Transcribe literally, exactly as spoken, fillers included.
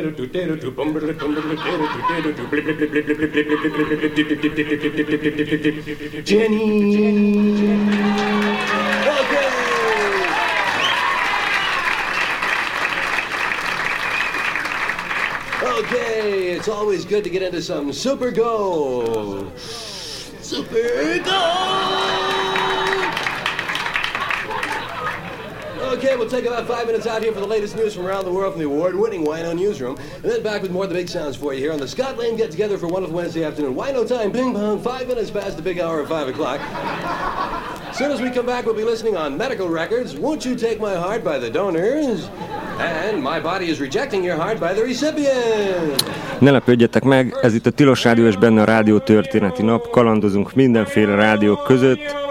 Jenny. Okay. Okay, it's always good to get into some Super Go. Super Go. Okay, we'll take about five minutes out here for the latest news from around the world from the award-winning Wino Newsroom, and then back with more of the big sounds for you here on the Scott Lane Get Together for wonderful Wednesday afternoon. Wino time, ping pong, five minutes past the big hour of five o'clock. As soon as we come back, we'll be listening on Medical Records, Won't You Take My Heart by the Donors, and My Body Is Rejecting Your Heart by the Recipient. Ne lepődjetek meg, ez itt a Tilos Rádió és benne a Rádió Történeti Nap. Kalandozunk mindenféle rádiók között.